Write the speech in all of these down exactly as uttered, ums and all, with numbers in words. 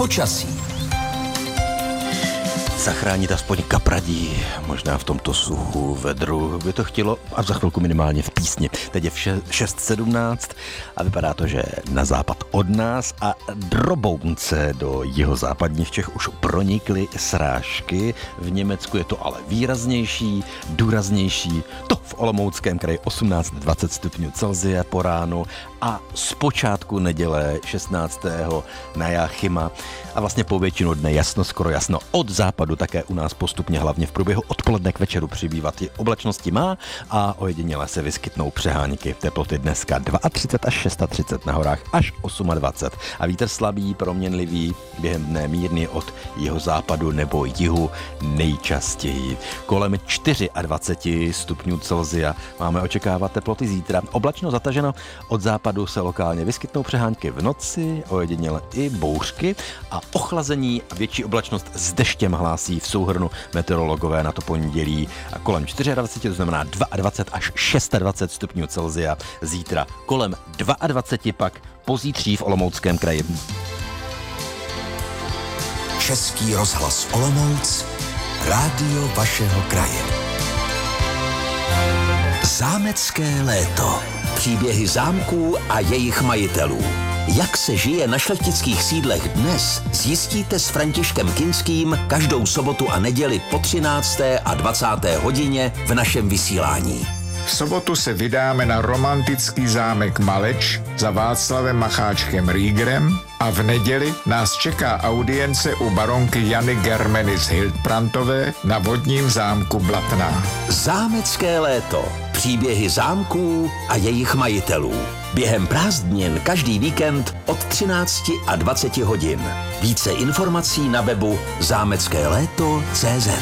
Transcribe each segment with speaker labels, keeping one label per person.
Speaker 1: Počasí.
Speaker 2: Zachránit aspoň kapradí, možná v tomto suchu, vedru by to chtělo a za chvilku minimálně v písni. Teď je v šest sedmnáct a vypadá to, že na západ od nás a drobounce do jihozápadních Čech už pronikly srážky. V Německu je to ale výraznější, důraznější. To v Olomouckém kraji osmnáct dvacet stupňů Celsia po ránu a zpočátku neděle šestnáctého na Jáchyma a vlastně po většinu dne jasno, skoro jasno od západu také u nás postupně, hlavně v průběhu odpoledne k večeru přibývat. Oblačnosti má a ojediněle se vyskytnou přehánky. Teploty dneska třicet dva až třicet šest na horách až dvacet osm a vítr slabý, proměnlivý, během dne mírný od jihozápadu nebo jihu nejčastěji. Kolem dvacet čtyři stupňů Celsia máme očekávat teploty zítra. Oblačno zataženo, od západu se lokálně vyskytnou přehánky v noci, ojediněle i bouřky a ochlazení a větší oblačnost s deštěm hlásí v souhrnu meteorologové na to pondělí a kolem dvacet čtyři, to znamená dvacet dva až dvacet šest stupňů Celsia. Zítra kolem dvacet dva pak pozítří v Olomouckém kraji.
Speaker 1: Český rozhlas Olomouc, rádio vašeho kraje. Zámecké léto. Příběhy zámků a jejich majitelů. Jak se žije na šlechtických sídlech dnes, zjistíte s Františkem Kinským každou sobotu a neděli po třinácté a dvacáté hodině v našem vysílání.
Speaker 3: V sobotu se vydáme na romantický zámek Maleč za Václavem Macháčkem Riegerem a v neděli nás čeká audience u baronky Jany Germeny z Hildbrandtové na vodním zámku Blatná.
Speaker 1: Zámecké léto. Příběhy zámků a jejich majitelů. Během prázdnin každý víkend od třinácti a dvaceti hodin. Více informací na webu zámecké léto tečka cé zet.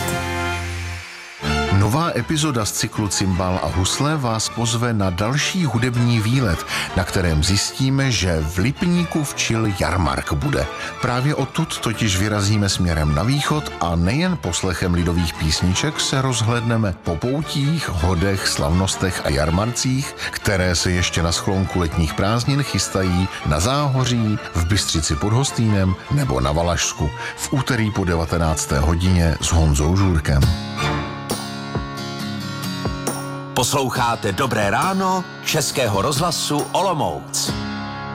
Speaker 4: Nová epizoda z cyklu Cimbál a husle vás pozve na další hudební výlet, na kterém zjistíme, že v Lipníku včil jarmark bude. Právě odtud totiž vyrazíme směrem na východ a nejen poslechem lidových písniček se rozhledneme po poutích, hodech, slavnostech a jarmarcích, které se ještě na sklonku letních prázdnin chystají na Záhoří, v Bystřici pod Hostýnem nebo na Valašsku v úterý po devatenácté hodině s Honzou Žůrkem.
Speaker 1: Posloucháte Dobré ráno Českého rozhlasu Olomouc.